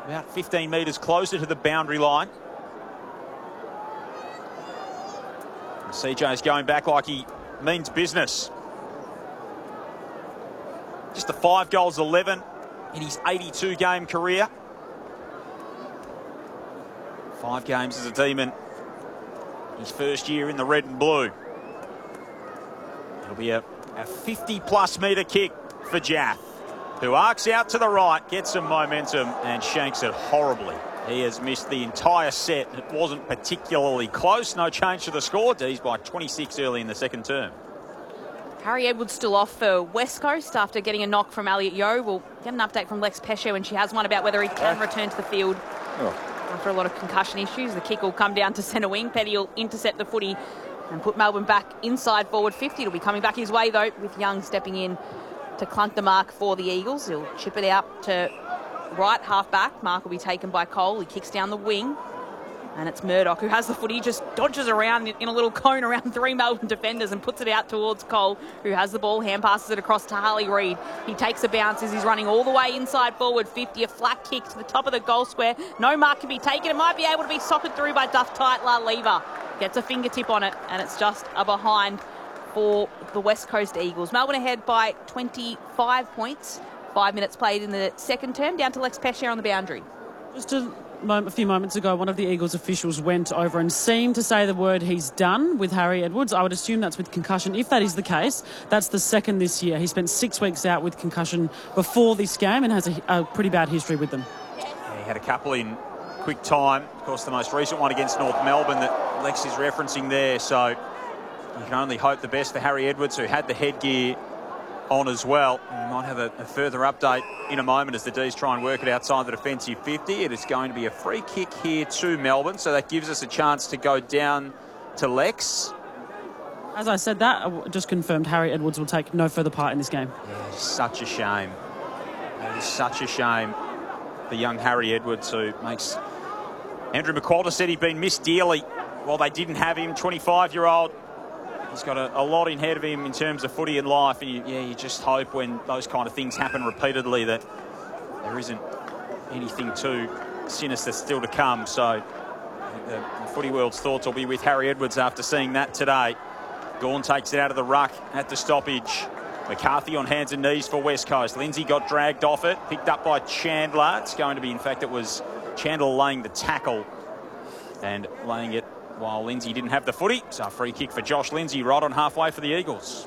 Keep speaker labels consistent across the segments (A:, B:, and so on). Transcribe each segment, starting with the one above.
A: about 15 metres closer to the boundary line. And CJ's going back like he means business. Just the 5 goals, 11 in his 82-game career. 5 games as a Demon. His first year in the red and blue. It'll be a 50-plus metre kick for Jaff, who arcs out to the right, gets some momentum and shanks it horribly. He has missed the entire set. It wasn't particularly close. No change to the score. D's by 26 early in the second term.
B: Harry Edwards still off for West Coast after getting a knock from Elliot Yeo. We'll get an update from Lex Pesce when she has one about whether he can return to the field. After a lot of concussion issues, the kick will come down to centre wing. Petty will intercept the footy and put Melbourne back inside forward 50. It'll be coming back his way, though, with Young stepping in to clunk the mark for the Eagles. He'll chip it out to right half back. Mark will be taken by Cole. He kicks down the wing. And it's Murdoch who has the footy, just dodges around in a little cone around 3 Melbourne defenders and puts it out towards Cole, who has the ball, hand passes it across to Harley Reid. He takes a bounce as he's running all the way inside forward 50, a flat kick to the top of the goal square. No mark can be taken. It might be able to be socketed through by Duff Tytler. Lever gets a fingertip on it, and it's just a behind for the West Coast Eagles. Melbourne ahead by 25 points. 5 minutes played in the second term, down to Lex Pesce on the boundary.
C: Just a few moments ago, one of the Eagles officials went over and seemed to say the word he's done with Harry Edwards. I would assume that's with concussion. If that is the case, that's the second this year. He spent 6 weeks out with concussion before this game and has a pretty bad history with them.
A: Yeah, he had a couple in quick time. Of course, the most recent one against North Melbourne that Lex is referencing there. So you can only hope the best for Harry Edwards, who had the headgear on as well. We might have a further update in a moment as the D's try and work it outside the defensive 50. It is going to be a free kick here to Melbourne, so that gives us a chance to go down to Lex.
C: As I said that, I just confirmed Harry Edwards will take no further part in this game.
A: Yeah, it's such a shame. It is such a shame. The young Harry Edwards, who makes... Andrew McQualter said he'd been missed dearly while they didn't have him. 25-year-old. He's got a lot in ahead of him in terms of footy and life, and you just hope when those kind of things happen repeatedly that there isn't anything too sinister still to come. So I think the footy world's thoughts will be with Harry Edwards after seeing that today. Gawn takes it out of the ruck at the stoppage. McCarthy on hands and knees for West Coast. Lindsay got dragged off it, picked up by Chandler. It's going to be, in fact, it was Chandler laying the tackle and laying it while Lindsay didn't have the footy. So a free kick for Josh Lindsay right on halfway for the Eagles.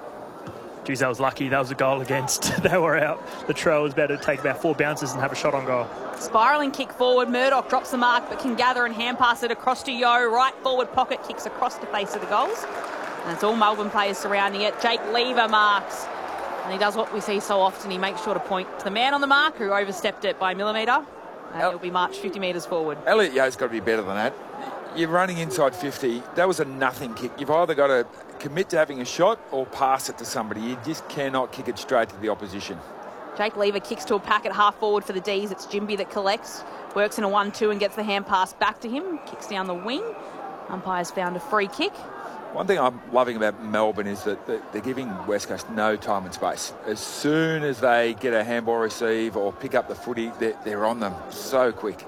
D: Geez, that was lucky. That was a goal against. They were out. The trail was about to take about 4 bounces and have a shot on goal.
B: Spiralling kick forward. Murdoch drops the mark but can gather and hand pass it across to Yeo. Right forward pocket, kicks across the face of the goals. And it's all Melbourne players surrounding it. Jake Lever marks. And he does what we see so often. He makes sure to point to the man on the mark who overstepped it by a millimetre. And he'll be marched 50 metres forward.
E: Elliot Yeo's got to be better than that. You're running inside 50. That was a nothing kick. You've either got to commit to having a shot or pass it to somebody. You just cannot kick it straight to the opposition.
B: Jake Lever kicks to a packet half forward for the D's. It's Jimby that collects, works in a 1-2 and gets the hand pass back to him. Kicks down the wing. Umpire's found a free kick.
E: One thing I'm loving about Melbourne is that they're giving West Coast no time and space. As soon as they get a handball receive or pick up the footy, they're on them so quick.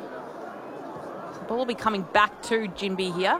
B: The ball will be coming back to Jinby here.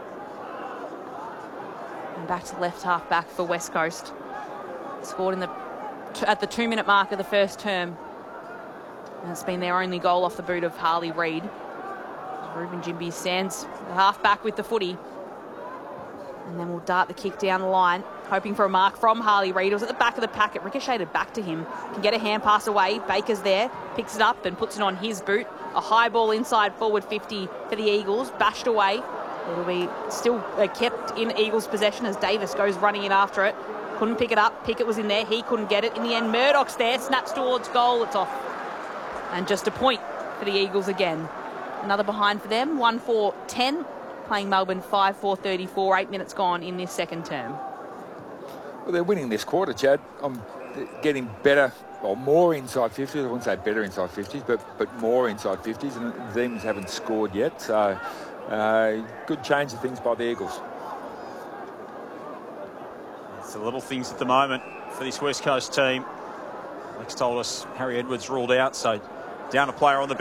B: And back to left half back for West Coast. Scored at the 2-minute mark of the first term. And it's been their only goal off the boot of Harley Reid. Ruben Jinby stands the half back with the footy. And then we'll dart the kick down the line, hoping for a mark from Harley Reid. It was at the back of the packet, ricocheted back to him. Can get a hand pass away. Baker's there, picks it up and puts it on his boot. A high ball inside forward 50 for the Eagles, bashed away. It'll be still kept in Eagles' possession as Davis goes running in after it. Couldn't pick it up. Pickett was in there. He couldn't get it. In the end, Murdoch's there, snaps towards goal. It's off. And just a point for the Eagles again. Another behind for them, 1-4-10. Playing Melbourne 5-4-34, 8 minutes gone in this second term.
E: Well, they're winning this quarter, Chad. I'm getting better, or more inside 50s. I wouldn't say better inside 50s, but more inside 50s. And the Demons haven't scored yet. So good change of things by the Eagles.
A: It's the little things at the moment for this West Coast team. Lex told us Harry Edwards ruled out, so down a player on the bench.